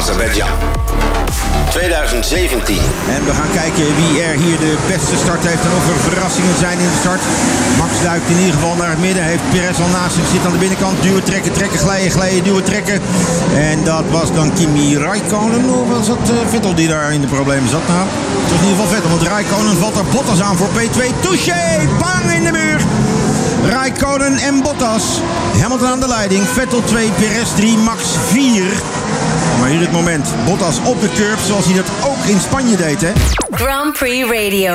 Azerbeidzjan. 2017. En we gaan kijken wie er hier de beste start heeft en of er verrassingen zijn in de start. Max duikt in ieder geval naar het midden. Heeft Perez al naast zich, zit aan de binnenkant. Duwen, trekken, glijden, duwen, trekken. En dat was dan Kimi Räikkönen. Of was dat Vettel die daar in de problemen zat? Nou, het was in ieder geval Vettel, want Räikkönen valt er Bottas aan voor P2. Touché! Bang in de muur! Räikkönen en Bottas. Hamilton aan de leiding. Vettel 2, Perez 3, Max 4. Maar hier het moment. Bottas op de curb, zoals hij dat ook in Spanje deed, hè? Grand Prix Radio.